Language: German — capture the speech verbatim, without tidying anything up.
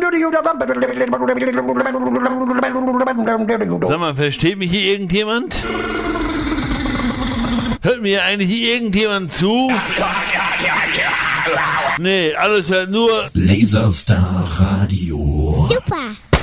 Sag mal, versteht mich hier irgendjemand? Hört mir eigentlich irgendjemand zu? Nee, alles hört nur Laserstar Radio. Super.